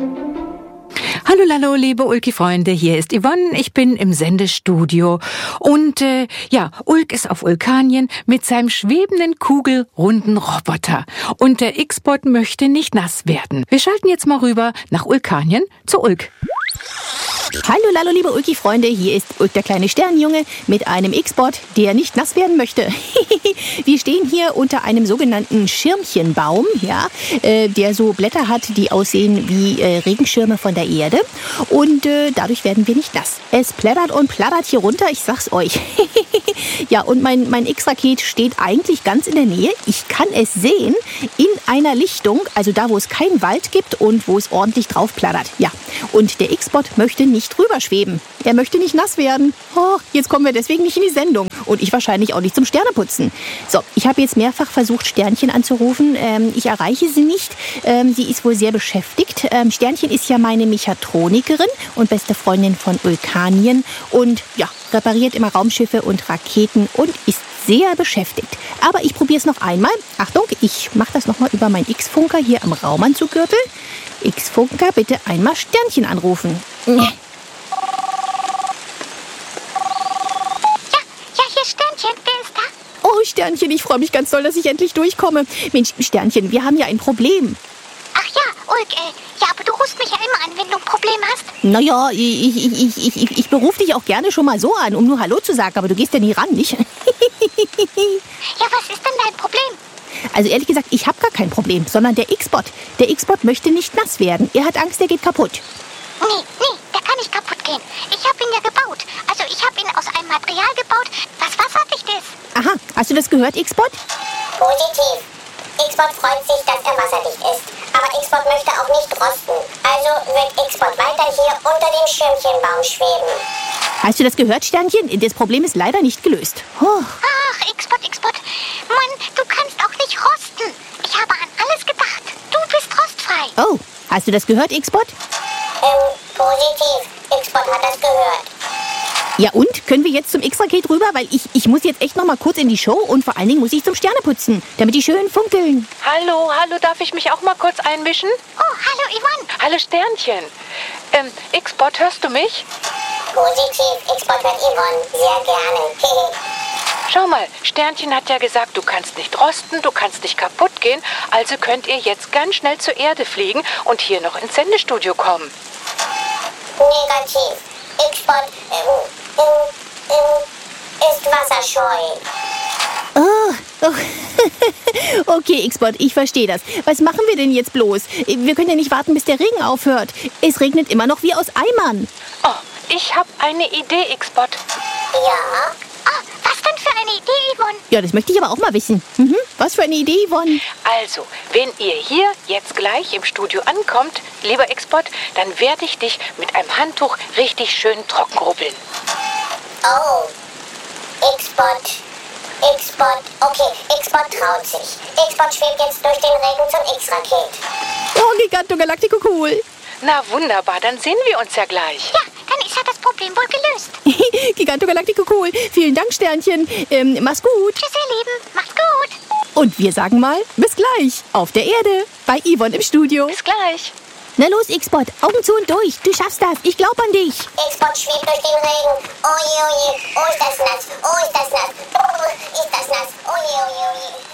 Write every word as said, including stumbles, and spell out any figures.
Hallo, hallo, liebe Ulki-Freunde, hier ist Yvonne, ich bin im Sendestudio und äh, ja, Ulk ist auf Ulkanien mit seinem schwebenden, kugelrunden Roboter und der X-Bot möchte nicht nass werden. Wir schalten jetzt mal rüber nach Ulkanien zu Ulk. Hallo, hallo, liebe Ulki-Freunde, hier ist Ulk, der kleine Sternenjunge, mit einem X-Bot, der nicht nass werden möchte. Wir stehen hier unter einem sogenannten Schirmchenbaum, ja, äh, der so Blätter hat, die aussehen wie äh, Regenschirme von der Erde. Und äh, dadurch werden wir nicht nass. Es plättert und plattert hier runter, ich sag's euch. Ja, und mein, mein X-Raket steht eigentlich ganz in der Nähe. Ich kann es sehen in einer Lichtung, also da, wo es keinen Wald gibt und wo es ordentlich drauf plattert. Ja, und der X-Bot möchte nicht rüberschweben. Er möchte nicht nass werden. Oh, jetzt kommen wir deswegen nicht in die Sendung. Und ich wahrscheinlich auch nicht zum Sterneputzen. So, ich habe jetzt mehrfach versucht, Sternchen anzurufen. Ähm, ich erreiche sie nicht. Ähm, sie ist wohl sehr beschäftigt. Ähm, Sternchen ist ja meine Mechatronikerin und beste Freundin von Ulkanien. Und ja, repariert immer Raumschiffe und Raketen und ist sehr beschäftigt. Aber ich probiere es noch einmal. Achtung, ich mache das nochmal über meinen X-Funker hier am Raumanzuggürtel. X-Funker, bitte einmal Sternchen anrufen. Ja, ja, hier Sternchen, wer ist da? Oh, Sternchen, ich freue mich ganz doll, dass ich endlich durchkomme. Mensch, Sternchen, wir haben ja ein Problem. Ach ja, Ulk, äh, ja, aber du rufst mich ja immer an, wenn du ein Problem hast. Naja, ich, ich, ich, ich, ich, ich berufe dich auch gerne schon mal so an, um nur Hallo zu sagen, aber du gehst ja nie ran, nicht? Ja, was ist denn dein Problem? Also ehrlich gesagt, ich habe gar kein Problem, sondern der X-Bot. Der X-Bot möchte nicht nass werden. Er hat Angst, er geht kaputt. Nee, nee, der kann nicht kaputt gehen. Ich habe ihn ja gebaut. Also ich habe ihn aus einem Material gebaut, das wasserdicht ist. Aha, hast du das gehört, X-Bot? Positiv. X-Bot freut sich, dass er wasserdicht ist. Aber X-Bot möchte auch nicht rosten. Also wird X-Bot weiter hier unter dem Schirmchenbaum schweben. Hast du das gehört, Sternchen? Das Problem ist leider nicht gelöst. Oh. Ach, X-Bot, X-Bot. Mann, du kannst auch nicht rosten. Ich habe an alles gedacht. Du bist rostfrei. Oh, hast du das gehört, X-Bot? Ähm, positiv. X-Bot hat das gehört. Ja und? Können wir jetzt zum X-Raket rüber? Weil ich, ich muss jetzt echt noch mal kurz in die Show und vor allen Dingen muss ich zum Sterneputzen, damit die schön funkeln. Hallo, hallo, darf ich mich auch mal kurz einmischen? Oh, hallo Yvonne. Hallo Sternchen. Ähm, X-Bot, hörst du mich? Positiv. X-Bot hört Yvonne sehr gerne. Schau mal, Sternchen hat ja gesagt, du kannst nicht rosten, du kannst nicht kaputt gehen, also könnt ihr jetzt ganz schnell zur Erde fliegen und hier noch ins Sendestudio kommen. Negativ. X-Bot ähm, ähm, ähm, ist wasserscheu. Oh, oh. Okay, X-Bot, ich verstehe das. Was machen wir denn jetzt bloß? Wir können ja nicht warten, bis der Regen aufhört. Es regnet immer noch wie aus Eimern. Oh, ich habe eine Idee, X-Bot. Ja? Oh, was denn für eine Idee, Yvonne? Ja, das möchte ich aber auch mal wissen. Mhm. Was für eine Idee, Yvonne? Also, wenn ihr hier jetzt gleich im Studio ankommt, lieber X-Bot, dann werde ich dich mit einem Handtuch richtig schön trocken rubbeln. Oh. X-Bot. X-Bot. Okay, X-Bot traut sich. X-Bot schwebt jetzt durch den Regen zum X-Raket. Oh, Giganto Galactico cool. Na wunderbar, dann sehen wir uns ja gleich. Ja, dann ist ja das Problem wohl gelöst. Giganto Galactico cool. Vielen Dank, Sternchen. Ähm, mach's gut. Tschüss, ihr Lieben. Macht's gut. Und wir sagen mal, bis gleich. Auf der Erde. Bei Yvonne im Studio. Bis gleich. Na los, X-Bot. Augen zu und durch. Du schaffst das. Ich glaub an dich. X-Bot schwebt durch den Regen. Oje, oje. Oh, ist das nass. Oh, ist das nass. Oh, ist das nass. Oje, oje, oje.